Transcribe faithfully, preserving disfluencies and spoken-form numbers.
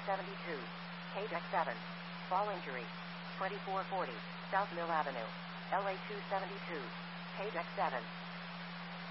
seventy-two, K D E C seven. Fall injury. twenty-four forty, South Mill Avenue, L A two seventy-two, K D E C seven.